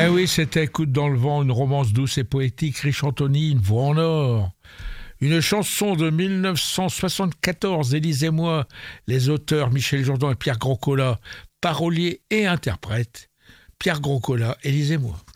Eh oui, c'était Écoute dans le vent, une romance douce et poétique, riche en Tony, une voix en or. Une chanson de 1974, Élise et moi, les auteurs Michel Jourdan et Pierre Groscola, paroliers et interprètes. Pierre Groscola, Élise et moi.